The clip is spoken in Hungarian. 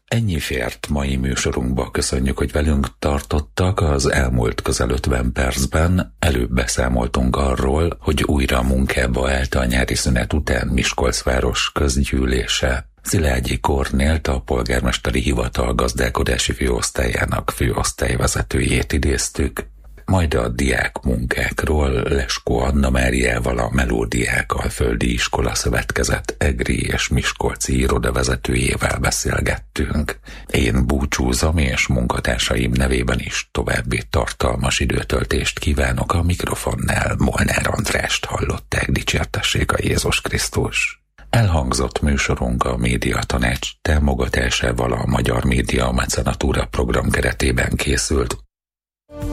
Ennyi fért mai műsorunkba, köszönjük, hogy velünk tartottak. Az elmúlt közel 50 percben előbb beszámoltunk arról, hogy újra munkába állt a nyári szünet után Miskolcváros közgyűlése. Szilágyi Kornélt, a polgármesteri hivatal gazdálkodási főosztályának főosztályvezetőjét idéztük, majd a diák munkákról Leskó Anna Máriával, a Melódiák Alföldi Iskola Szövetkezet egri és miskolci irodavezetőjével beszélgettünk. Én búcsúzom, és munkatársaim nevében is további tartalmas időtöltést kívánok. A mikrofonnál Molnár Andrást hallották, dicsértessék a Jézus Krisztus. Elhangzott műsorunk a Médiatanács támogatásával a Magyar Média Mecenatúra program keretében készült.